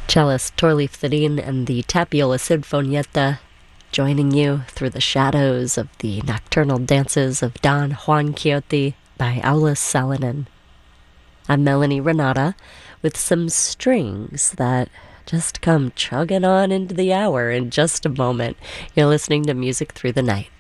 Cellist Torleif Thaddeen and the Tapiola Sinfonietta, joining you through the shadows of the nocturnal dances of Don Juan Quixote by Aulis Salonen. I'm Melanie Renata with some strings that just come chugging on into the hour in just a moment. You're listening to Music Through the Night.